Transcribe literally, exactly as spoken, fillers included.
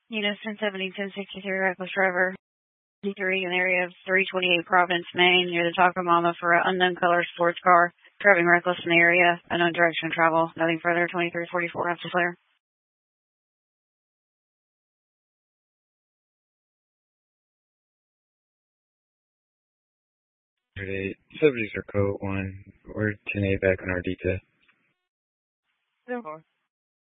Unit ten seventy, ten sixty-three, reckless driver. D three in the area of three twenty-eight Providence, Maine, near the Taco Mama for an unknown color sports car. Driving reckless in the area, unknown direction of travel. Nothing further, twenty-three forty-four, after clear. Eight. Subjects are code one. We're ten eight back on our detail. Zero four.